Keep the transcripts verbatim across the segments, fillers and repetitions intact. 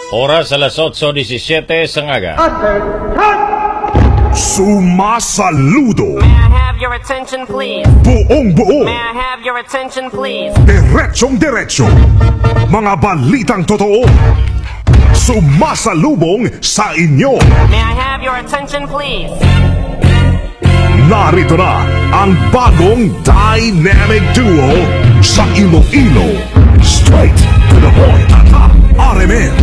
Oras alas otso diecisiete sa ngaga. Sumasaludo. May I have your attention, please? Buong buo. May I have your attention, please? Diretsong diretsyo. Mga balitang totoo. Sumasalubong sa inyo. May I have your attention, please? Narito na ang bagong dynamic duo sa Iloilo. Straight to the point. R M N.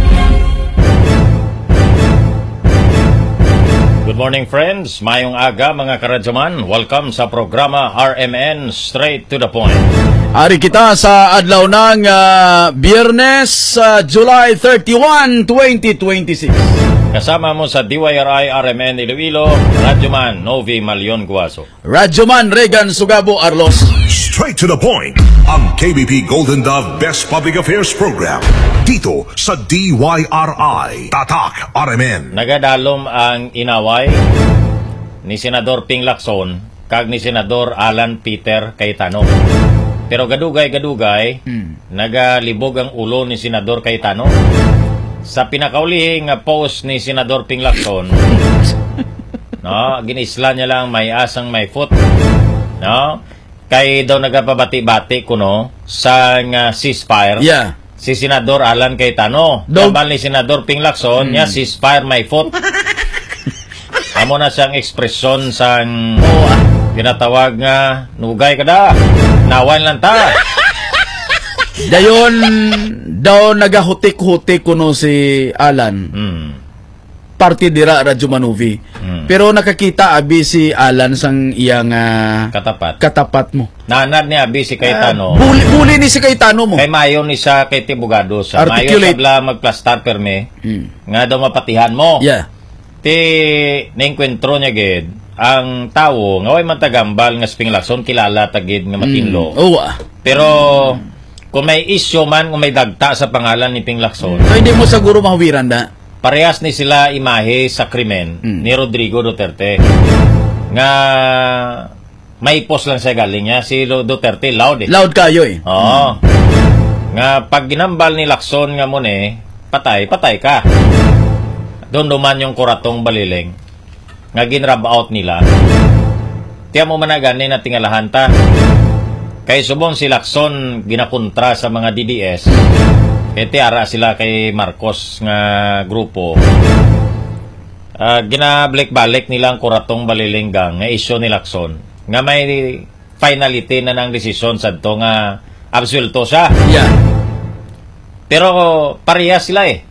Good morning, friends. Mayong aga, mga karadyaman. Welcome sa programa R M N Straight to the Point. Ari kita sa adlaw ng uh, Biyernes, uh, July thirty-first, twenty twenty-six. Kasama mo sa D Y R I R M N Iloilo, Radyoman Novi Malion Guaso. Radyoman Regan Sugabo Arlos. Straight to the point. Ang K B P Golden Dove Best Public Affairs Program. Dito sa D Y R I. Tatak R M N. Nagadalom ang inaway ni Senador Ping Lacson kag ni Senador Alan Peter Cayetano. Pero gadugay-gadugay, hmm. nagalibog ang ulo ni Senador Cayetano. Sa pinakaulihing post ni Senador Ping Lacson, no, ginisla niya lang may asang may foot. No? Kay daw nagapabati-bati kuno sa uh, ceasefire. Yeah. Si Senador Alan Cayetano. Kabal ni Senador Ping Lacson, hmm. niya ceasefire my foot. Amo na siyang ekspresyon sang oh, ah. ginatawag nga nugay kada. Nawan lang ta. Dayon daw nagahutik-hutik kuno si Alan. Hmm. Party dira Radyo Manovi. Hmm. Pero nakakita abi si Alan sang iyang uh, katapat. Katapat mo. Nanad ni abi si Cayetano. Uh, buli, buli ni si Cayetano mo. Kay mayo ni sa kay Tibugado sa mayo sabla magplastar perme. Hmm. Nga daw mapatihan mo. Yeah. Ti naengkwentro niya gid ang tawo nga way matagambal nga Ping Lacson kilala tagid nga matinlo. Mm. Oh, ah. Pero kung may issue man, kung may dagta sa pangalan ni Ping Lacson, so hindi mo siguro mahuwiran da. Parehas ni sila imahe sa krimen mm. ni Rodrigo Duterte. Nga may post lang siya galing niya si Duterte loud eh. Loud kayo eh. Oo. Mm. Nga pag ginambal ni Lacson nga mo ne, patay, patay ka. Doon duman yung kuratong balileng nga ginrab out nila. Tiyan mo managani na tingalahan ta. Kay subong si Lacson ginakontra sa mga D D S. Kaya tiara sila kay Marcos nga grupo. Uh, ginabalik-balik nila ang kuratong balilinggang nga isyo ni Lacson. Nga may finality na ng desisyon sa ito nga absuelto siya. Yeah. Pero pareha sila eh.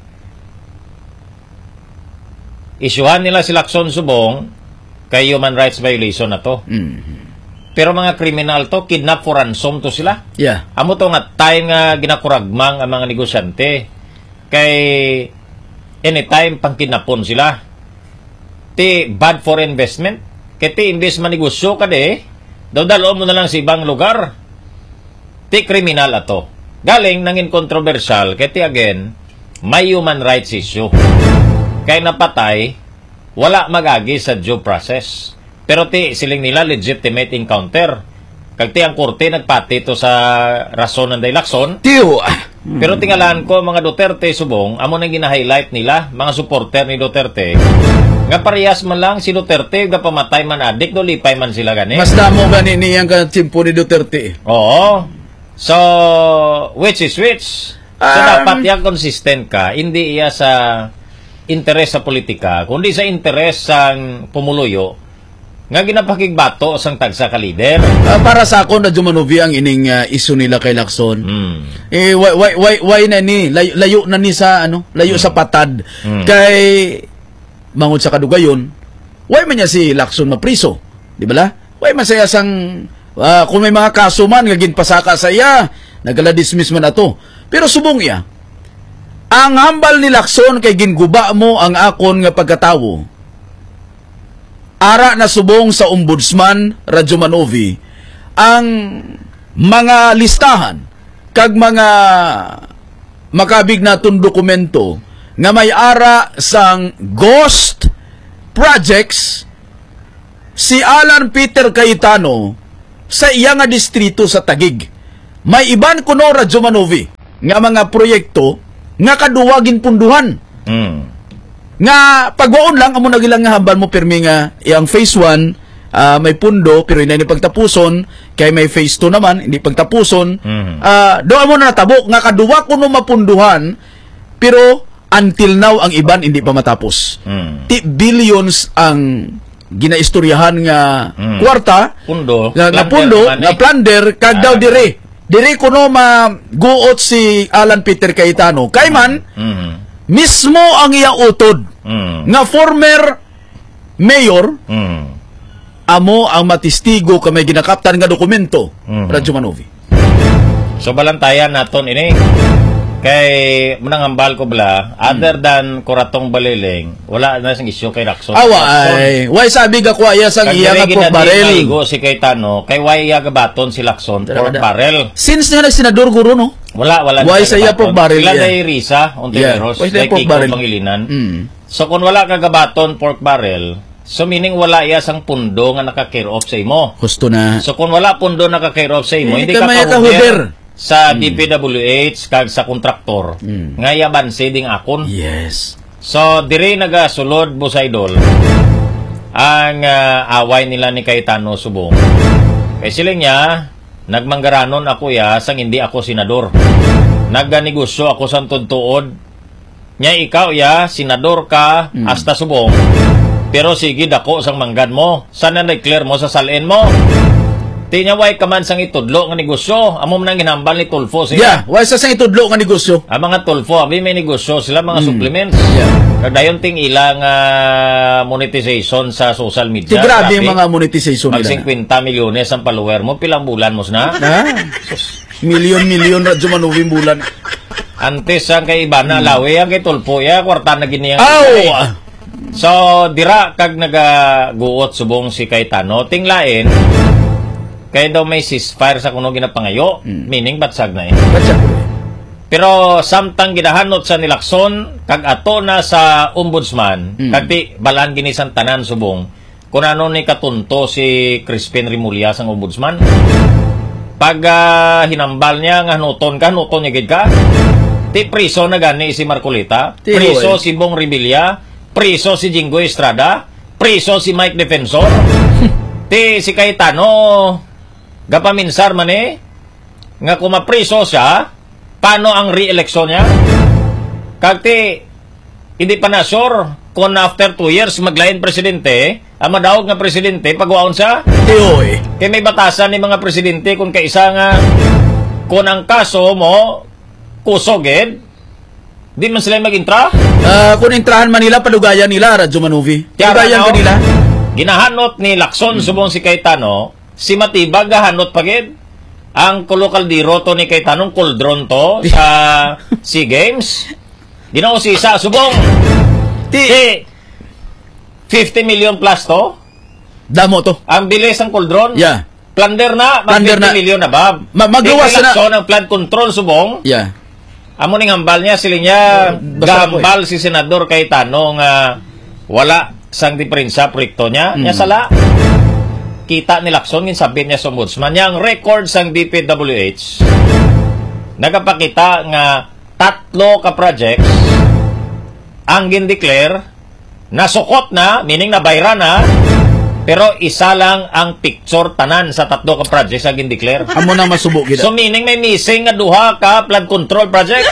Isyuhan nila si Lacson subong kay human rights violation na to. Mm-hmm. Pero mga kriminal to, kidnap for ransom to sila. Yeah. Amo to nga tayo nga ginakuragmang ang mga negosyante. Kay anytime pang kidnapon sila. Ti bad for investment. Kaya ti imbes manegosyo ka de, daw dalo mo na lang sa ibang lugar. Ti kriminal ato. Galing nangin controversial, kaya ti again, may human rights issue. Kaya napatay, wala magagi sa due process. Pero ti siling nila legitimate encounter. Kag ti ang korte nagpati to sa rason ng Lacson. Tiyo. Pero tingalan ko mga Duterte subong, amo nang gina-highlight nila, mga supporter ni Duterte. Nga parehas man lang si Duterte, nga pamatay man adik, no lipay man sila gani. Mas damo gani niyang katimpo ni Duterte. Oo. So, which is which? So, um, dapat yan consistent ka. Hindi iya sa interes sa politika, kundi sa interes sang pumuluyo nga ginapakigbato sang tagsa ka lider. Uh, para sa ako na Jumanovi ang ining uh, isu nila kay Lacson. Mm. Eh why why why, why na ni layo, layo na ni sa ano, layo mm. sa patad. Mm. Kay mangod sa kadugayon, why man niya si Lacson mapriso, di ba la? Why man saya sang uh, kung may mga kaso man nga ginpasaka sa iya, nagala dismiss man ato. Pero subong iya ang hambal ni Lacson kay ginguba mo ang akon nga pagkatawo. Ara na subong sa Ombudsman Radyo Manovi ang mga listahan kag mga makabig natong dokumento nga may ara sang ghost projects si Alan Peter Cayetano sa iya nga distrito sa Taguig. May iban kuno Radyo Manovi nga mga proyekto nga kaduwa ginpunduhan. Mm. Nga pagwaon lang amo nagilang nga hambal mo pirmi nga iyang phase one uh, may pundo pero hindi pagtapuson, kay may phase two naman hindi pagtapuson. Mm. Uh, do amo na natabo nga kaduwa kuno mapunduhan pero until now ang iban hindi pa matapos. Mm. Ti billions ang ginaistoryahan nga Mm. kwarta Pundo. nga, nga Plunder pundo naman, nga eh. plunder kag Ah, daw dire dire kuno maguot si Alan Peter Cayetano kay man Mm. mismo ang iya utod Mm. nga former mayor Mm. amo ang matistigo ka may ginakaptan nga dokumento. Mhm. Radyo Manovi. So balantayan naton ini kay munang hambal ko bala other than Kuratong Baliling wala na sing isyu kay Lacson. Awa ay why sabi ka ko iya sang iya nga pork barrel. Go si Cayetano kay why iya gabaton si Lacson pork Kada- barrel. Since nga nagsenador guro no. Wala wala Why na sa iya gabaton. pork barrel Sila yan? day Risa Ontiveros Yeah, why sa iya day pork Kiko barrel? Pangilinan. Mm. So kung wala ka gabaton pork barrel, so meaning wala iya sang pundo nga naka-care off sa imo. Gusto na. So kung wala pundo naka-care off sa imo, Hindi hindi ka ka maya kahuder kahuder. sa D P W H kag sa kontraktor. Nga yaban ding akon. Yes. So diri nagasulod Busaydol ang ah, away nila ni Cayetano Subong. Kay sila niya nagmanggaranon ako ya sang hindi ako senador. Nagganegosyo ako sang tudtuod. Nya ikaw ya senador ka hasta Subong. Pero sige dako sang manggad mo. Sana na-clear mo sa salin mo. Tinyaway ka man sang itudlo nga negosyo. Amo man ang ginambal ni Tulfo sila. Yeah, why sa sang itudlo nga negosyo? Ang mga Tulfo, abi may negosyo sila mga supplements. Yeah. Kadayon ting ilang ah, monetization sa social Ti media. grabe yung mga monetization mag nila. fifty milyones ang follower mo, pilang bulan mo na. Ah, milyon-milyon Radyo Manovi bulan. Antes ang kay Ibana, lawi ang kay Tulfo, ya, kwarta na giniyang. Aw! So, dira kag nagaguot subong si Cayetano, tinglain, kaya daw may ceasefire sa kuno ginapangayo, meaning batsag na eh. Ba't siya po eh? Pero samtang gidahanot sa nilakson, kag ato na sa ombudsman, kag ti balaan ginisan tanan subong, kung ano ni katunto si Crispin Rimulya sang ombudsman. Pag ah, hinambal niya nga hanuton ka, hanuton niya gid ka. Ti priso na gani si Marcolita, Ti priso Joel. si Bong Revilla, priso si Jingo Estrada, priso si Mike Defensor. Ti si Cayetano gapaminsar man eh nga kung mapriso siya, paano ang re-election niya? Kag ti hindi pa na sure kung after two years maglain presidente, ang madawag nga presidente pagwaon siya. Tiyoy. Kaya may batasan ni mga presidente kung kaisa nga kung ang kaso mo kusoged, di man sila mag-intra. Ah, kung intrahan man nila, palugayan nila, Radyo Manovi. Palugayan ano, ka nila. Ginahanot ni Lacson subong si Cayetano, si Matibag gahanot pagid. Ang kulokaldiro to ni Cayetano, kuldron to sa SEA Games. Ginausisa subong. Ti fifty million plus to. Damo to. Ang bilis ng kuldron. Yeah. Plunder na, mag Plunder fifty na. million na ba? Ma- magawas na. Lacson ang flood control subong. Yeah. Amo ning hambal niya sila niya Basta ako eh. gahambal si Senador Cayetano nga wala sang diferensya proyekto niya. Mm. Nya sala kita ni Lacson ngin sabi niya sa ombudsman niya ang record sang D P W H nagapakita nga tatlo ka projects ang gin-declare nasukot na, meaning nabayra na, pero isa lang ang picture tanan sa tatlo ka projects ang gin-declare. Amo na masubo gida. So meaning may missing nga duha ka flood control project.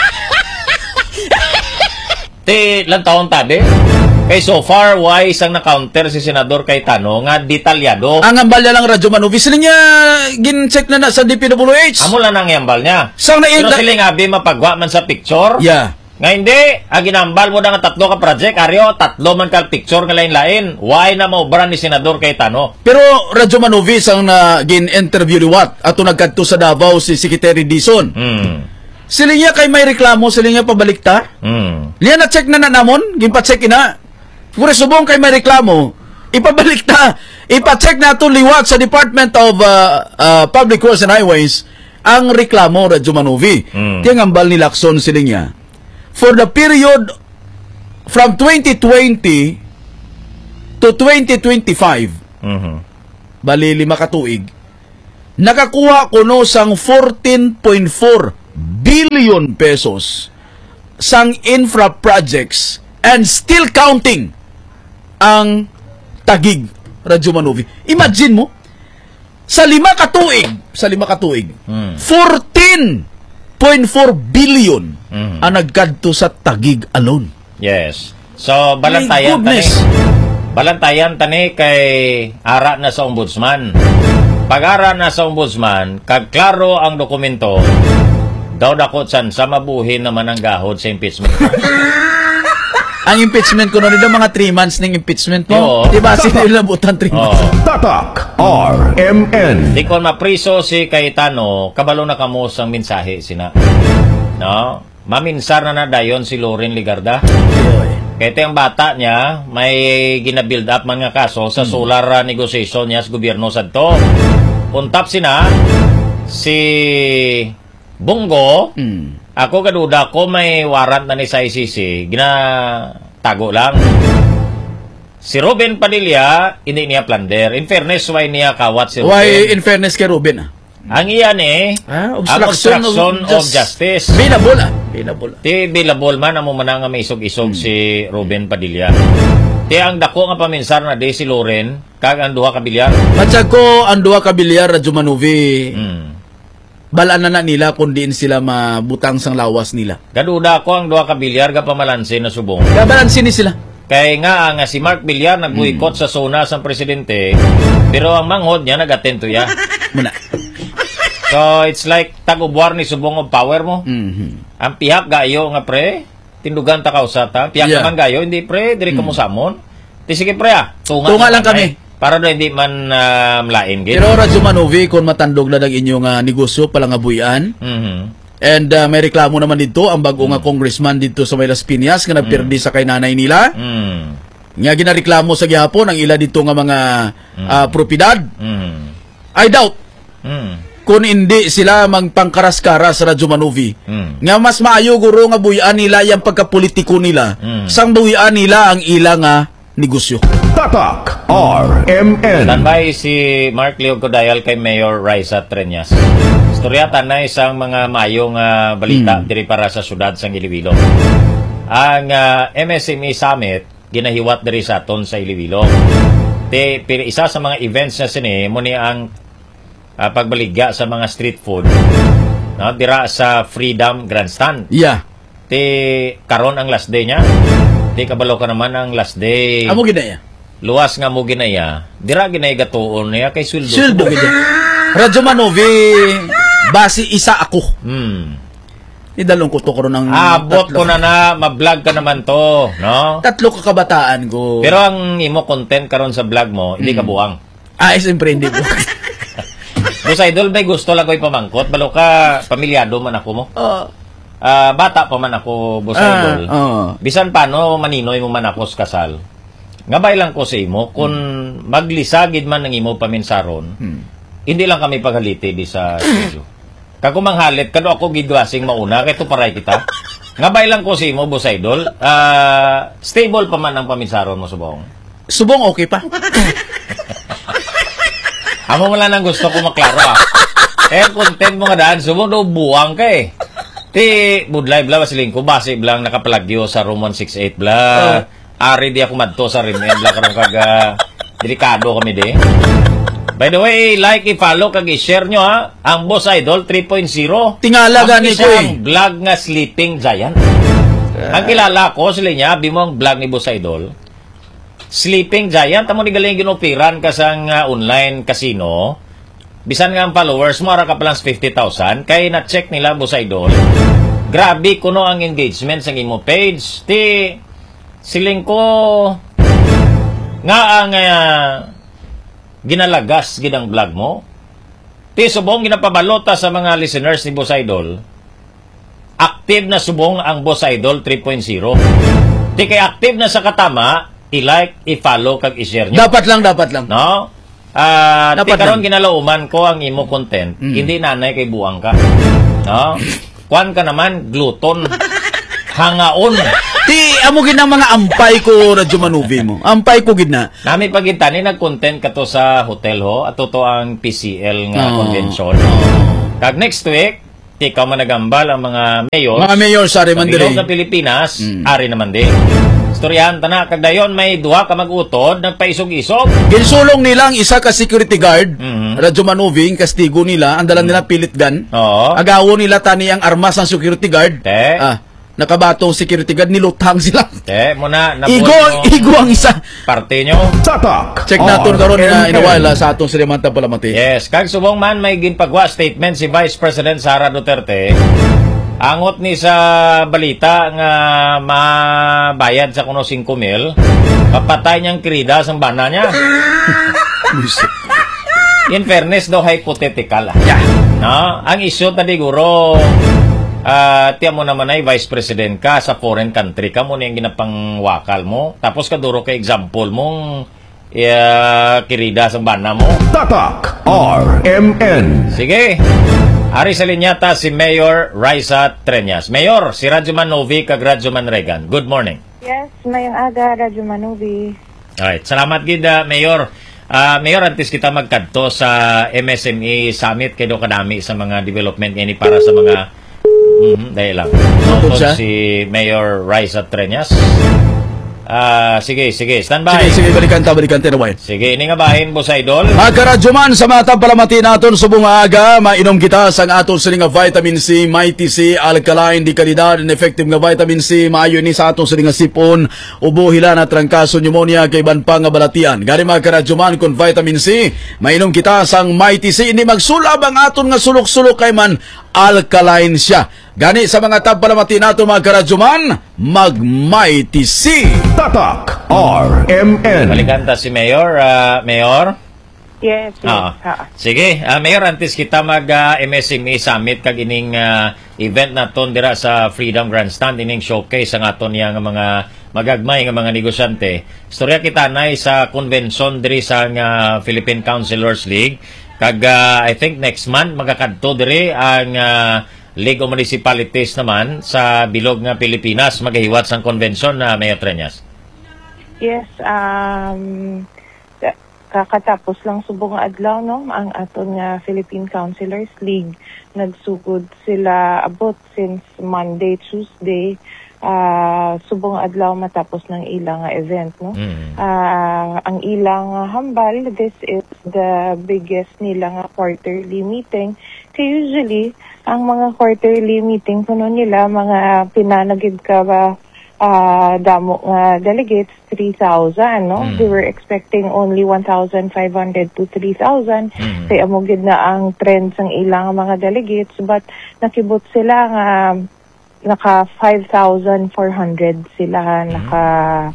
Ti lang taon tabi. Kay so far why isang na-counter si Senador Cayetano nga detalyado. Ang ambalya lang Radyo Manovi. Sila niya gin-check na na sa D P W H. Amo lang ang iambal niya. Sang na Pero sila nga abi mapagwa man sa picture. Yeah. Nga hindi, ang ginambal mo na nga tatlo ka project, aryo, tatlo man ka picture nga lain-lain. Why na maubran ni Senador Cayetano? Pero Radyo Manovi sang na gin-interview ni Watt ato nagkadto sa Davao si Secretary Dizon. Hmm. Sila niya kay may reklamo, sila niya pabalikta. Hmm. Liya na check na na namon, ginpa-check ina. Kung subong kay may reklamo, ipabalik ta. Ipa-check na ito liwat sa Department of uh, uh, Public Works and Highways ang reklamo Radyo Manovi. Mm. Tiyang ambal ni Lacson sila niya. For the period from twenty twenty to twenty twenty-five, Mhm. bali lima katuig, nakakuha kuno sang fourteen point four billion pesos sang infra projects and still counting ang Taguig Radyo Manovi. Imagine mo, sa lima katuig, sa lima katuig, Hmm. fourteen point four billion Hmm. ang nagkadto sa Taguig alone. Yes. So, balantayan My tani. goodness. Balantayan tani kay ara na sa ombudsman. Pag ara na sa ombudsman, kag klaro ang dokumento, daw dako san sa mabuhin naman ang gahod sa impeachment. Ang impeachment ko noon, mga three months ng impeachment Oo. mo. Diba, sinilabutan three months. Oh. Tatak R M N. Di kon mapriso si Cayetano, kabalo na kamo sang mensahe sina. No? Maminsar na na dayon si Loren Ligarda. Kaya ito yung bata niya, may gina-build up man nga kaso sa solar uh, negotiation niya sa gobyerno sa to. Untap sina, si Bongo, Hmm. ako kaduda ko may warrant na ni sa I C C, ginatago lang. Si Ruben Padilla, hindi niya plunder. In fairness, why niya kawat si Ruben? Why, in fairness kay Ruben, ah? Ang iyan eh, Ah, ang obstruction of, justice. Binabol, ah. Binabol, ah. Ti bilabol man amo man nga maisog-isog si Ruben Padilla. Ti ang dako nga paminsar na di si Loren kag ang duha ka bilyar. Matsag ko, ang duha ka bilyar, Radyo Manovi, Hmm. balaan na na nila kung diin sila mabutang sang lawas nila. Gaduda ko ang duha ka bilyar ga pamalanse na subong. Kabalansin ni sila. Kay nga nga si Mark Villar nagbuikot sa zona sa presidente, pero ang manghod niya nagatento ya. Muna. So it's like tagubwar ni subong of power mo. Mhm. Ang pihak gayo nga pre, tindugan ta kausata. Pihak Yeah. naman gayo, hindi pre, diri ka mo samon. Ti sige pre ah, tunga, Tunga naman, lang kami. eh. Para do hindi man uh, mlain gid. Pero Radyo Manovi, kung matandog na ng inyong ah, negosyo, palangabuyan, Mhm. and ah, may reklamo naman dito, ang bago nga congressman dito sa May Las Piñas, nga nagpirdi sa kay nanay nila, Mm. nga ginareklamo sa gihapon, ang ila dito nga mga ah, propiedad. Mm. I doubt, Mm. kung hindi sila magpangkaras-karas sa Radyo Manovi, Mm. nga mas maayo guro nga buyan nila yung pagkapolitiko nila, Mm. sang buyan nila ang ila nga negosyo. Tatak R M N. Standby si Mark Leo Codayal kay Mayor Raisa Treñas. Istoryatan na isang mga mayong uh, balita Hmm. diri para sa syudad sang Iloilo. Ang uh, M S M E Summit ginahiwat diri sa aton sa Iloilo. Te pero isa sa mga events na sini mo ni ang uh, pagbaligya sa mga street food. No, dira sa Freedom Grandstand. Yeah. Te karon ang last day niya. Te kabalo ka naman ang last day. Amo ginaya. Luwas nga mo ginaya, dira ginay gatuon niya kay sweldo. Sweldo gid. Radyo Manovi, base isa ako. Hmm. Idalong ko to karon ng Abot tatlo. ko na na, ma-vlog ka naman to, no? Tatlo ka kabataan ko. Pero ang imo content karon sa vlog mo, hindi ka buang. ah, siyempre hindi ko. Boss Idol, may gusto lang ko ipamangkot. Balo ka, pamilyado man ako mo. Ah, Ah, bata pa man ako, Boss ah, Idol. ah. Bisan paano, maninoy mo man ako sa kasal. Ngabay lang ko sa imo, kung maglisagid man ng imo paminsaron, Hmm. hindi lang kami paghaliti di sa studio. Kag manghalit, kado ako gidwasing mauna, kay to paray kita. Ngabay lang ko sa imo, Boss Idol, ah, stable pa man ang paminsaron mo subong. Subong okay pa. Amo mo lang ang gusto ko maklaro ah. Eh, content mo nga daan, subong daw buwang ka eh. Ti, budlay bla, basiling ko, base blang nakapalagyo sa room one sixty-eight bla. Ari di ako madto sa rim, bla karong kaga, delikado kami di. By the way, like, i-follow, kag i-share nyo ha, ang Boss Idol three point oh. Tingala Ang gani ko isang eh. vlog nga Sleeping Giant. Ang kilala ko, sila niya, bimo ang vlog ni Boss Idol, Sleeping Giant, amo ni galing ginupiran ka sang uh, online casino, bisan nga ang followers mo, ara ka palang fifty thousand, kay na-check nila, Boss Idol, grabe kuno ang engagement sa imo page. Ti, siling ko, nga ang uh, ginalagas gidang vlog mo. Ti, subong ginapabalota sa mga listeners ni Boss Idol, active na subong ang Boss Idol three point oh. Ti, kay active na sa katama, i-like, i-follow, kag i-share nyo. Dapat lang, dapat lang. No? Ah, ti Dapat karon lang. ginalauman ko ang imo content. Mm. Hindi nanay kay buang ka. No? Kuan ka naman gluton. Hangaon. Ti, amo gid ang mga ampay ko, Radyo Manovi mo. Ampay ko gid na. Nami pagintani nag-content ka to sa hotel ho at to ang P C L nga Oo. convention. Kag next week, Ti ikaw managambal ang mga mayor. Mga mayor sa Sa Remandere. bilog ng Pilipinas, ari naman din. Istoryahan ta na, kagdayon may duha ka mag-utod, nagpaisog-isog. Ginsulong nila ang isa ka security guard, Mhm. radyo manuving, kastigo nila, ang dala nila pilit gun. Oo. Agawo nila tani ang armas ng security guard. Te. Ah, nakabatong security guard, niluthang sila. Te, muna, nabuhat Igo, mo igo ang isa. parte nyo. Tatak. Check natin karon na R M N. inawala sa atong Sirimanta Palamati. Yes, kag subong man may ginpagwa statement si Vice President Sara Duterte. Angot ni sa balita nga mabayad sa kuno five mil, papatay niyang krida sa bana niya. In fairness, do hypothetical. Yeah. No? Ang issue tadi guro, ah tiyan mo naman ay Vice President ka sa foreign country ka mo na yung ginapangwakal mo. Tapos kaduro ka example mong uh, kirida sa bana mo. Tatak. R M N. Sige. Ari sa linyata si Mayor Raisa Treñas. Mayor, si Radyoman Novi kag Radyoman Regan. Good morning. Yes, mayang aga, Radyo Manubi. Alright, salamat gid uh, Mayor. Ah, Mayor, antes kita magkadto sa M S M E Summit kay do kadami sa mga development ini para sa mga mhm, dahil lang. Tungkol Tungkol sa- si Mayor Raisa Treñas. Ah, sige, sige, standby. Sige, sige, balikan ta, balikan ta na wain. Sige, ini nga bahin po sa idol. Mga karadyoman, sa mga palamati naton subong aga, mainom kita sa aton sining nga vitamin C, Mighty C, alkaline, di kalidad, and effective nga vitamin C, maayo ni sa aton sining nga sipon, ubo, hila na trangkaso, pneumonia, kay ban pa nga balatian. Gani mga karadyoman, kung vitamin C, mainom kita sang Mighty C, hindi magsulab ang aton nga sulok-sulok kay man, alkaline siya. Gani sa mga tabpalamati nato mga karadyoman, mag-Mighty C. Tatak. R M N. Balikan ta si Mayor, ah, Mayor. Yes, yes. Ah, ha. sige, ah, Mayor, antes kita mag ah, M S M E Summit kag ining ah, event naton dira sa Freedom Grandstand, ining showcase ang aton yang mga magagmay nga mga negosyante. Istorya kita nay sa convention diri sa nga Philippine Councilors League kag ah, I think next month magakadto diri ang ah, League of Municipalities naman sa bilog nga Pilipinas magahiwat sang convention na Mayor Treñas. Yes, um, ka- kakatapos lang subong nga adlaw, no? Ang aton nga Philippine Councilors League. Nagsugod sila abot since Monday, Tuesday, uh, subong adlaw matapos ng ilang nga event, no? Mm. Ah, ang ilang nga hambal, this is the biggest nila nga quarterly meeting. Kaya usually, ang mga quarterly meeting kuno nila, mga pinanagid ka ba ah, damo nga delegates, three thousand, no? Mm. They were expecting only one thousand five hundred to three thousand. Mm. Kaya mo gid na ang trend sang ilang mga delegates, but nakibot sila nga naka five thousand four hundred sila naka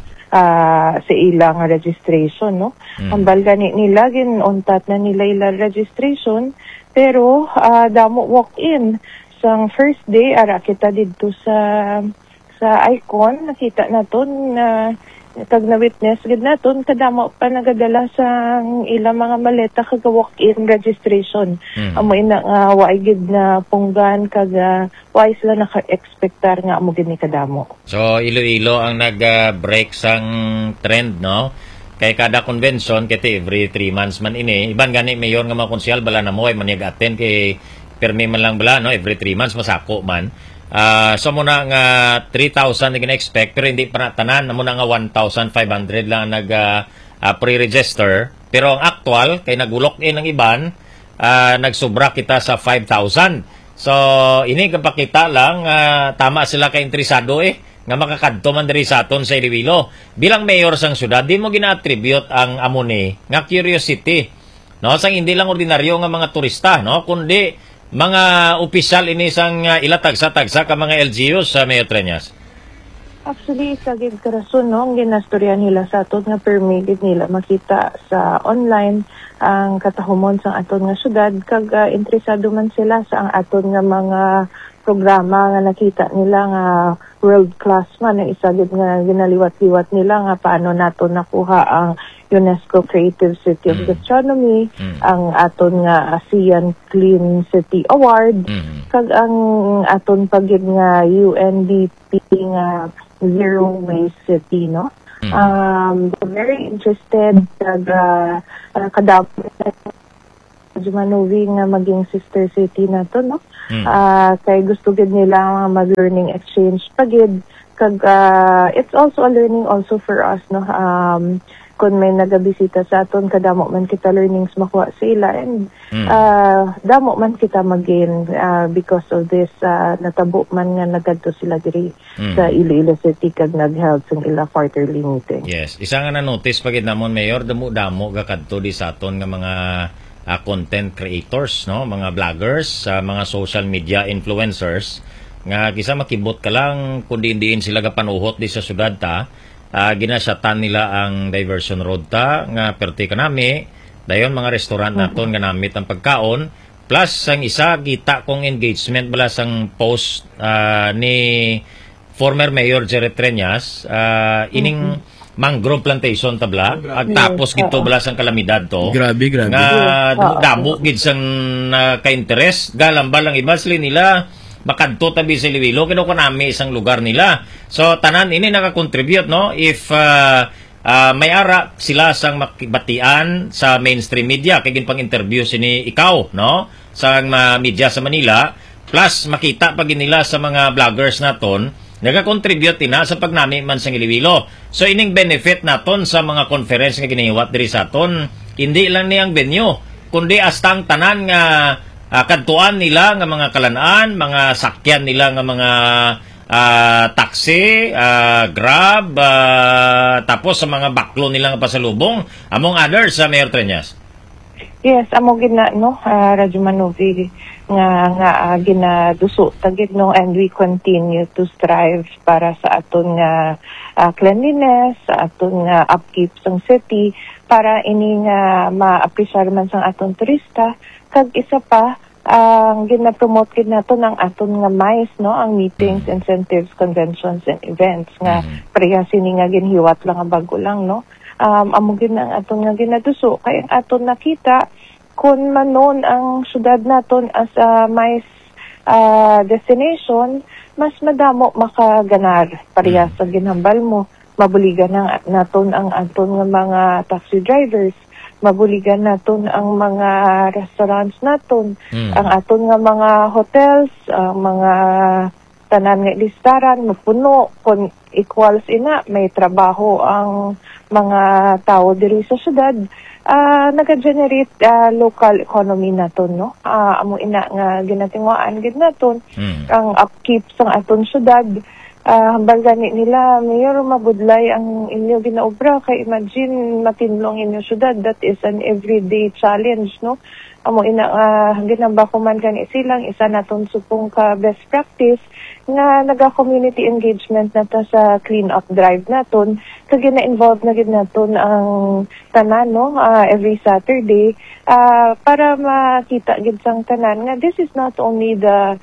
ah, sa ilang registration, no? Mm. Ang balga ni nila ginuntat na nila ilang registration, pero ah, damo walk-in sang first day ara kita didto sa sa icon, nakita naton na kag na witness gid naton kadamo pa nagadala sa ilang mga maleta kag walk-in registration. Mm. Amo ina nga waay gid na punggan kag uh, waay sila naka-expectar nga amo gid ni kadamo. So, Iloilo ang nag-break sang trend, no? Kay kada convention, kaya every three months man ini. Iban gani, mayor nga mga konsyal, bala na mo, ay maniag-attend kay permi man lang bala, no? Every three months, masako man. Ah, so muna nga three thousand na gina-expect, pero hindi pa na tanan. Muna nga one thousand five hundred lang nag ah, ah, pre-register. Pero ang actual, kay nag-lock in ang iban, ah, nagsubra kita sa five thousand. So, ini kapakita lang, ah, tama sila kay interesado eh, nga makakadto man diri sa aton sa Iloilo. Bilang mayor sang syudad, di mo gina-attribute ang amuni nga curiosity. No, sang hindi lang ordinaryo nga mga turista, no, kundi mga opisyal ini sang uh, ilatagsa-tagsa ka mga L G Us sa Mayor Treñas. Actually, sa gid karason, no, ang ginastorya nila sa aton nga permitted nila makita sa online ang katahumon sa aton nga syudad kag uh, interesado man sila sa ang aton nga mga programa nga nakita nila nga world class man na isa gid nga ginaliwat-liwat nila nga paano nato nakuha ang UNESCO Creative City of Mm. Gastronomy, Mm. ang aton nga ASEAN Clean City Award, Mm. kag ang aton pagid nga U N D P nga Zero Waste City, no? Mm. Um, very interested kag uh, uh, kadamo Jumanuvi nga maging sister city na to, no? Mm. Ah, kay gusto gid nila mag-learning exchange pagid. Kag, ah, it's also a learning also for us, no? Um, kung may nagabisita sa aton, kadamo man kita learnings makuha sa ila. And Mm. ah, damo man kita mag-gain ah, because of this, ah, natabo man nga nagadto sila diri Mm. sa Iloilo City kag nag-held sa ila quarterly meeting. Yes, isa nga na-notice pagid namon Mayor, damo-damo gakadto di sa aton nga mga uh, content creators, no, mga vloggers, uh, mga social media influencers nga kisa makibot ka lang kundi diin sila gapanuhot di sa syudad ta, uh, ginasyatan nila ang diversion road ta nga perti kanami dayon mga restaurant naton nga namit ang pagkaon plus ang isa kita kong engagement bala sang post uh, ni former Mayor Jerry Treñas, uh, ining mangrove plantation tabla ag tapos gito bala sang kalamidad to Grabe, grabe. nga damo gid sang uh, ka-interest galamba lang iba sila nila makadto tabi sa Iloilo kino ko nami isang lugar nila, so tanan ini naka-contribute, no, if uh, uh, may ara sila sang makibatian sa mainstream media kay gin pang interview sini ikaw, no, sang uh, media sa Manila plus makita pag nila sa mga vloggers naton naka-contribute ina sa pagnami man sa Iloilo. So ining benefit naton sa mga conference nga ginahiwat diri sa aton hindi lang niyang venue kundi astang tanan nga uh, kadtuan nila nga mga kalanaan, mga sakyan nila nga mga uh, taxi, uh, Grab, uh, tapos sa mga baklo nila nga pasalubong among others sa uh, Mayor Treñas. Yes, amo gina, no, uh, Radyo Manovi nga nga uh, ginaduso tagid, no, and we continue to strive para sa aton nga uh, cleanliness, sa aton nga upkeep sang city para ini nga ma-appreciate man sang aton turista. Kag isa pa ang uh, gina-promote gid nato ng aton nga M I C E, no, ang meetings, incentives, conventions and events nga Mm-hmm. pareha sini nga ginhiwat lang nga bago lang, no. Um, amo gid ang aton nga ginaduso kay ang aton nakita kung manon ang syudad naton as a M I C E uh, destination, mas madamo makaganar pareha sa ginhambal mo. Mabuligan ng naton ang aton nga mga taxi drivers, mabuligan naton ang mga restaurants naton, Mm. ang aton nga mga hotels, ang mga tanan nga listaran mapuno kun equals ina may trabaho ang mga tao diri sa syudad. Uh, naga-generate uh, local economy naton, no, uh, amo ina nga ginatingwaan gid naton Mm. ang upkeep sang aton syudad. Uh, hambal gani nila, Mayor, mabudlay ang inyo ginaobra kay imagine matinlong inyo syudad, that is an everyday challenge, no. Amo ina uh, ginamba ko man gani silang isa naton supong ka best practice nga naga-community engagement nato sa clean up drive naton kag gina-involve na gid naton ang tanan, no, uh, every Saturday uh, para makita gid sang tanan nga this is not only the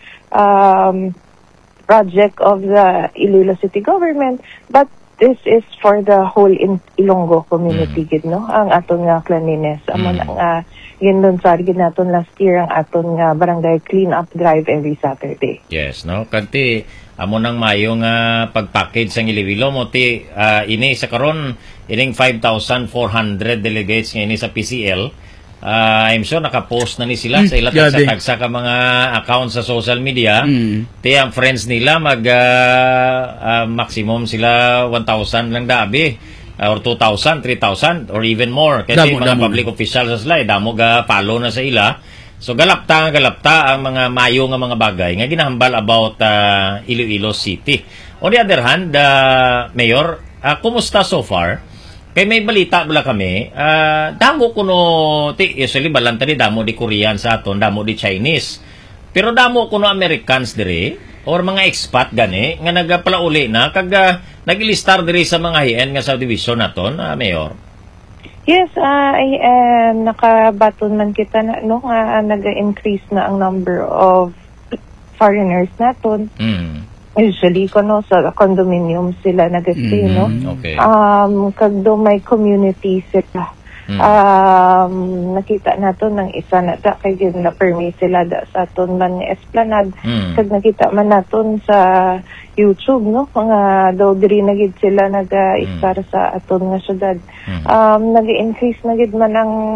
um, project of the Iloilo City Government, but this is for the whole in Ilonggo community, Mm. gid, no, ang aton nga cleanliness. Amo Mm. na nga yun dun sa gid naton last year ang aton nga barangay clean up drive every Saturday. Yes, no, kanti amo nang mayo nga pag-package sang Iloilo mo ti uh, ini sa karon ining five thousand four hundred delegates nga ini sa P C L. Uh, I'm sure naka-post na ni sila Mm, sa ila grabe. tagsa-tagsa ka mga accounts sa social media. Mm. Ti ang friends nila mag uh, uh, maximum sila one thousand lang dabi uh, or two thousand, three thousand or even more kasi Damo, mga damo. public officials sa sila eh, damo ga follow na sa ila. So galapta nga galapta ang mga mayo nga mga bagay nga ginahambal about uh, Iloilo City. On the other hand, uh, Mayor, uh, kumusta so far? Kay may balita bala kami, uh, damo kuno ti usually balanta di damo di Korean sa aton, damo di Chinese. Pero damo kuno Americans diri or mga expat gani nga nagapalauli na kag uh, nagilistar diri sa mga high-end nga subdivision naton, uh, Mayor. Yes, uh, ay, uh, nakabaton man kita na, no, nga naga-increase na ang number of foreigners naton. Mm. Usually, kuno sa condominium sila nag-stay, Mhm. no? Okay. Um, kag do may community sila. Mm. Um, nakita nato ng isa na da kay gid na permit sila da sa aton man nga esplanade. Mm. Kag nakita man naton sa YouTube, no, mga daw diri na gid sila naga-istar sa aton nga syudad. Mm. Um, nag-increase na gid man ang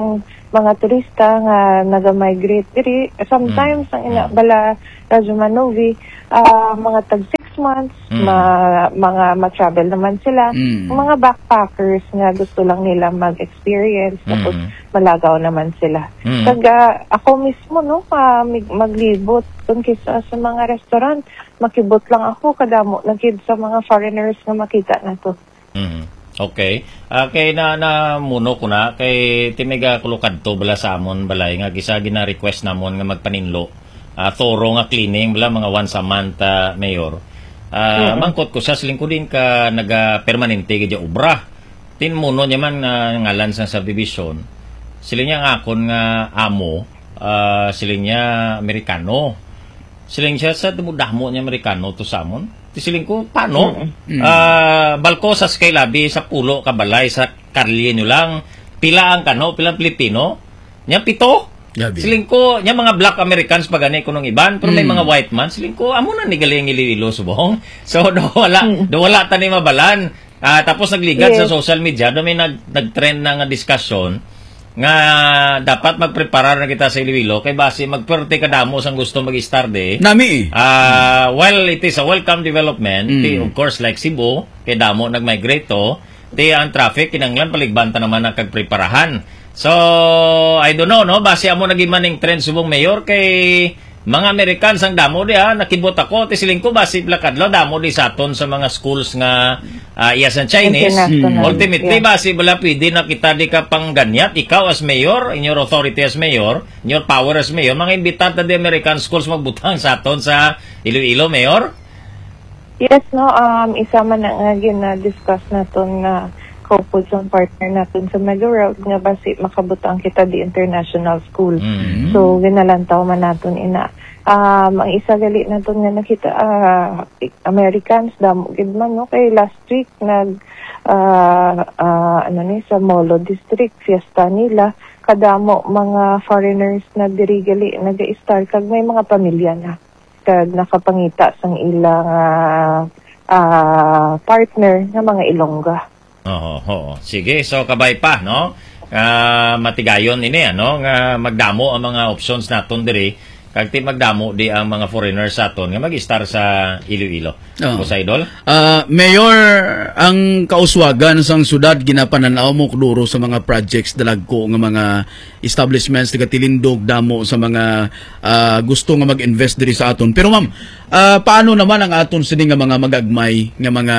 mga turista nga naga-migrate diri. Sometimes ang ina bala Radyo Manovi, ah, mga tag six months, Mm. ma- mga ma-travel naman sila. Mm. Mga backpackers nga gusto lang nila mag-experience tapos Mm. malagaw naman sila. Mm. Kaga ako mismo no pa mig- maglibot kun kisa sa mga restaurant, makibot lang ako kadamo nagkid sa mga foreigners nga makita nato. Mhm. Okay. Ah, kay na na muno ko na kay timiga kulukad to bala sa amon balay nga gisa gina request namon nga magpaninlo. Ah, thorough nga cleaning bala mga once a month, ah, mayor. Ah, mangkot ko sa lingkudin ka naga permanente gid obra. Tin muno niya man nga ngalan sa subdivision. Sila niya nga akon nga amo, ah, sila niya Amerikano. Sila siya sa dumudahmo niya Amerikano to sa amon. Tisiling ko, paano? Ah, balko sa kay labi sa pulo kabalay sa Carlie nyo lang. Pila ang kano, pila ang Pilipino. Nya pito. Gabi. Siling ko, nya mga black Americans pa gani ko nung iban, pero may mga white man. Siling ko, amo na ni galing ililo subong. So, do wala, do wala ta ni mabalan. Ah, tapos nagligad Yes. sa social media, do may nag, nag-trend na nga discussion nga dapat magpreparar na kita sa Iloilo kay base magperte kadamo sang gusto mag-start eh. Nami. Ah, well, it is a welcome development. Mm. Ti, of course, like Cebu, kay damo nag-migrate to. Ti ang traffic kinanglan paligbanta naman ang kagpreparahan. So, I don't know, no? Base amo naging maning trend subong mayor kay mga Americans ang damo di ha, nakibot ako, ti siling ko base plakadlaw damo di sa aton sa mga schools nga uh, yes and Chinese. International. Ultimately, Yeah. base bala pwede na kita di ka pang ganyat, ikaw as mayor, in your authority as mayor, in your power as mayor, mga imbitat na di American schools magbutang sa aton sa Iloilo, mayor? Yes, no, um, isa man na nga gina-discuss naton na co-foods ang partner natin sa Mega World nga basi makabutang kita di international school. Mm. So, ginalantaw man naton ina. Um, ang isa gali naton nga nakita, ah, Americans, damo gid man, no? Kay last week, nag, ah, ah, ano ni, sa Molo District, fiesta nila, kadamo mga foreigners na diri gali, nag-i-start, kag may mga pamilya na, kag nakapangita sang ilang ah, ah, partner nga mga Ilongga. Oo, oo. Sige, so kabay pa, no? Ah, matigayon ini, ano? Nga magdamo ang mga options naton diri. Kag ti magdamo di ang mga foreigners sa aton nga mag-star sa Iloilo. Oo. O sa idol? Ah, Mayor, ang kauswagan sang syudad ginapananaw mo kuduro sa mga projects dalagko nga mga establishments taga Tilindog damo sa mga ah, gusto nga mag-invest diri sa aton. Pero ma'am, ah, paano naman ang aton sini nga mga magagmay nga mga